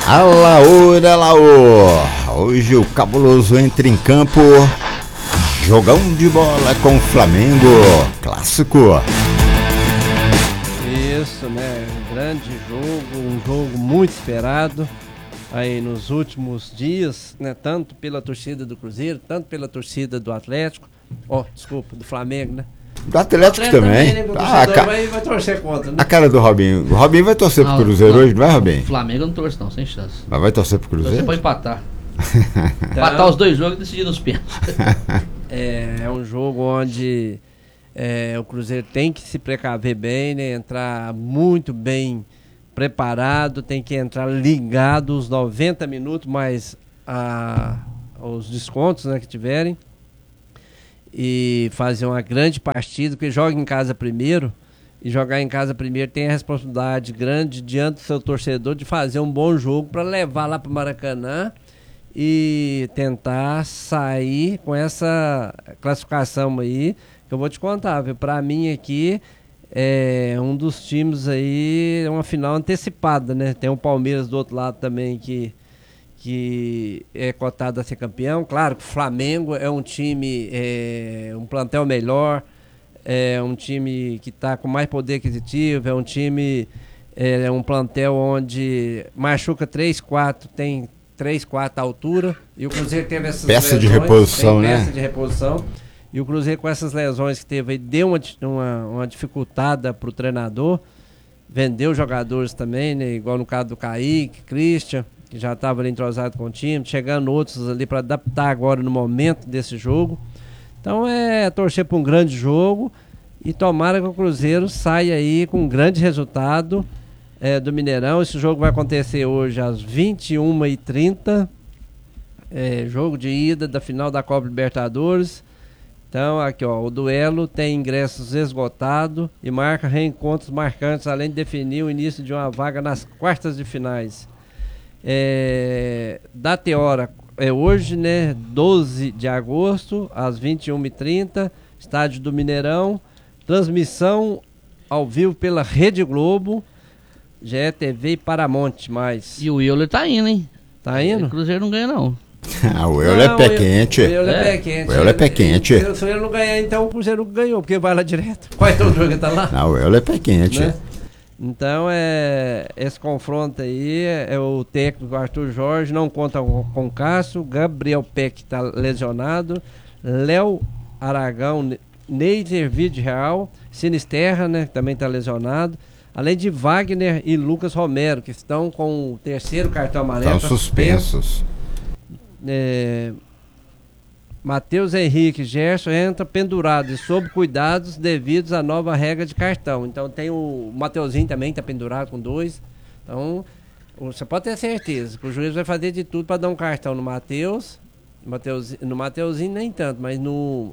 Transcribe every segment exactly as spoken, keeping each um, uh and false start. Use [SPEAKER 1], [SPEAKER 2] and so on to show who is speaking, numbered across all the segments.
[SPEAKER 1] Alaô, alaô. Hoje o Cabuloso entra em campo. Jogão de bola com o Flamengo. Clássico.
[SPEAKER 2] Isso, né? Um grande jogo, um jogo muito esperado aí nos últimos dias, né? Tanto pela torcida do Cruzeiro, tanto pela torcida do Atlético. Ó, oh, desculpa, do Flamengo, né?
[SPEAKER 1] Do Atlético, Atlético também. também né? ah, ca...
[SPEAKER 2] vai, vai torcer contra, né?
[SPEAKER 1] A cara do Robinho. O Robinho vai torcer não, pro Cruzeiro não, hoje, não vai, Robinho?
[SPEAKER 3] Flamengo não torce não, sem chance.
[SPEAKER 1] Mas vai torcer pro Cruzeiro?
[SPEAKER 3] Você pode empatar. Empatar os dois jogos e decidir nos pênaltis.
[SPEAKER 2] É, é um jogo onde é, o Cruzeiro tem que se precaver bem, né? Entrar muito bem preparado, tem que entrar ligado os noventa minutos, mais a, os descontos, né, que tiverem. E fazer uma grande partida, porque joga em casa primeiro, e jogar em casa primeiro tem a responsabilidade grande diante do seu torcedor de fazer um bom jogo para levar lá para o Maracanã e tentar sair com essa classificação aí, que eu vou te contar, viu? Para mim aqui é um dos times aí, uma final antecipada, né? Tem o Palmeiras do outro lado também que que é cotado a ser campeão. Claro que o Flamengo é um time, é, um plantel melhor, é um time que está com mais poder aquisitivo, é um time, é um plantel onde machuca três, quatro, tem três, quatro altura, e o Cruzeiro teve essas
[SPEAKER 1] peça
[SPEAKER 2] lesões,
[SPEAKER 1] de reposição,
[SPEAKER 2] peça
[SPEAKER 1] né?
[SPEAKER 2] de reposição, e o Cruzeiro com essas lesões que teve aí, deu uma, uma, uma dificultada para o treinador, vendeu jogadores também, né? Igual no caso do Kaique, Christian, que já estava ali entrosado com o time, chegando outros ali para adaptar agora no momento desse jogo. Então é torcer para um grande jogo e tomara que o Cruzeiro saia aí com um grande resultado é, do Mineirão. Esse jogo vai acontecer hoje às vinte e uma e trinta, é, jogo de ida da final da Copa Libertadores. Então aqui ó, o duelo tem ingressos esgotados e marca reencontros marcantes, além de definir o início de uma vaga nas quartas de finais. É, data e hora é hoje, né? doze de agosto, às vinte e uma e trinta, estádio do Mineirão. Transmissão ao vivo pela Rede Globo, G E T V e Paramount+. Mais.
[SPEAKER 3] E o Euler tá indo, hein?
[SPEAKER 2] Tá indo?
[SPEAKER 3] O Cruzeiro não ganha, não.
[SPEAKER 1] Ah, o Euler é pé quente.
[SPEAKER 2] O Euler é pé quente.
[SPEAKER 1] O Euler é pé quente.
[SPEAKER 2] Se o Euler não ganhar, então o Cruzeiro ganhou, porque vai lá direto. Qual é o jogo que tá lá?
[SPEAKER 1] Não, o Euler é pé quente.
[SPEAKER 2] Né? Então, é, esse confronto aí é, é o técnico Arthur Jorge, não conta com, com Cássio, Gabriel Peck está lesionado, Léo Aragão, Neider Vide Real, Sinisterra, né, que também está lesionado, além de Wagner e Lucas Romero, que estão com o terceiro cartão amarelo.
[SPEAKER 1] Estão suspensos.
[SPEAKER 2] É, Matheus Henrique Gerson entra pendurado e sob cuidados devidos à nova regra de cartão. Então tem o Mateuzinho também, está pendurado com dois. Então você pode ter certeza que o juiz vai fazer de tudo para dar um cartão no Matheus. No Mateuzinho nem tanto, mas no,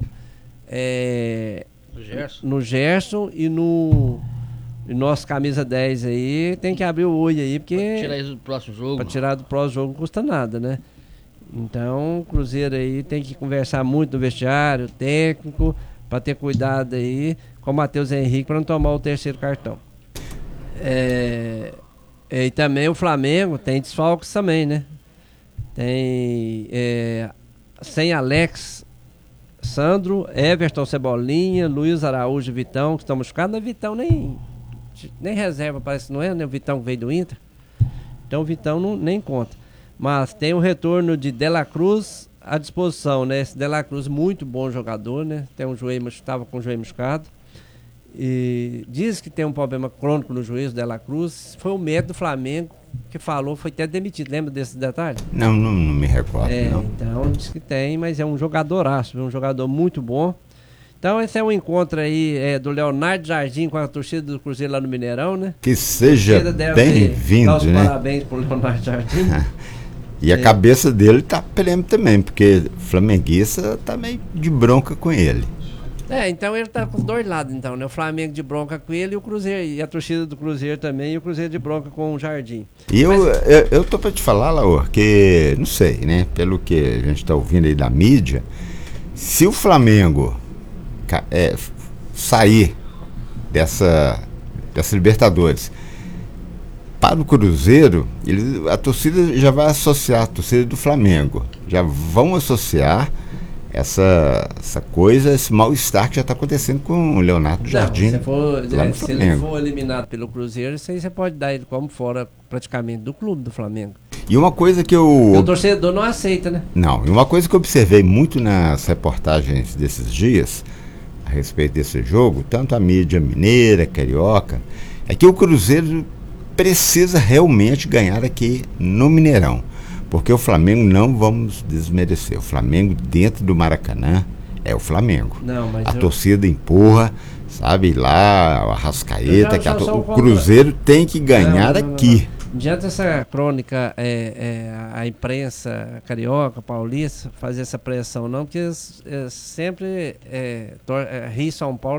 [SPEAKER 2] é,
[SPEAKER 3] no Gerson.
[SPEAKER 2] no Gerson e no, no nosso camisa dez aí. Tem que abrir o olho aí, porque
[SPEAKER 3] para tirar isso do próximo jogo.
[SPEAKER 2] Para tirar do próximo jogo não custa nada, né? Então o Cruzeiro aí tem que conversar muito no vestiário, técnico, para ter cuidado aí com o Matheus Henrique para não tomar o terceiro cartão. É, e também o Flamengo tem desfalques também, né? Tem é, sem Alex, Sandro, Everton, Cebolinha, Luiz Araújo e Vitão, que estão machucados. Mas Vitão nem, nem reserva, parece que não é, né? O Vitão veio do Inter. Então o Vitão não, nem conta. Mas tem o retorno de De La Cruz à disposição, né? Esse De La Cruz, muito bom jogador, né? Tem um joelho, estava com o joelho machucado. E diz que tem um problema crônico no joelho, De La Cruz. Foi o médico do Flamengo que falou, foi até demitido. Lembra desse detalhe?
[SPEAKER 1] Não, não, não me recordo.
[SPEAKER 2] É,
[SPEAKER 1] não.
[SPEAKER 2] Então diz que tem, mas é um jogadoraço, um jogador muito bom. Então esse é um encontro aí é, do Leonardo Jardim com a torcida do Cruzeiro lá no Mineirão, né?
[SPEAKER 1] Que seja bem-vindo, né?
[SPEAKER 2] Parabéns pro Leonardo Jardim.
[SPEAKER 1] E a é. cabeça dele tá prêmio também, porque o flamenguista tá meio de bronca com ele.
[SPEAKER 2] É, então ele tá com os dois lados, então, né? O Flamengo de bronca com ele e o Cruzeiro, e a torcida do Cruzeiro também, e o Cruzeiro de bronca com o Jardim.
[SPEAKER 1] E
[SPEAKER 2] Mas...
[SPEAKER 1] eu, eu, eu tô pra te falar, Laor, que, não sei, né? Pelo que a gente tá ouvindo aí da mídia, se o Flamengo é, sair dessa, dessa Libertadores para o Cruzeiro, ele, a torcida já vai associar a torcida do Flamengo. Já vão associar essa, essa coisa, esse mal-estar que já está acontecendo com o Leonardo Jardim.
[SPEAKER 2] Não, se for,
[SPEAKER 1] lá no
[SPEAKER 2] se
[SPEAKER 1] Flamengo.
[SPEAKER 2] ele for eliminado pelo Cruzeiro, isso aí você pode dar ele como fora praticamente do clube do Flamengo.
[SPEAKER 1] E uma coisa que eu...
[SPEAKER 2] O torcedor não aceita, né?
[SPEAKER 1] Não, e uma coisa que eu observei muito nas reportagens desses dias, a respeito desse jogo, tanto a mídia mineira, carioca, é que o Cruzeiro precisa realmente ganhar aqui no Mineirão. Porque o Flamengo, não vamos desmerecer, o Flamengo dentro do Maracanã é o Flamengo.
[SPEAKER 2] Não, mas
[SPEAKER 1] a
[SPEAKER 2] eu...
[SPEAKER 1] torcida empurra, sabe, lá, o Arrascaeta, que a to... o
[SPEAKER 2] contra...
[SPEAKER 1] Cruzeiro tem que ganhar não, não, não, aqui.
[SPEAKER 2] Não. Diante dessa crônica, é, é, a imprensa carioca, paulista, fazer essa pressão não, porque eles, eles sempre é, tor- é, Rio e São Paulo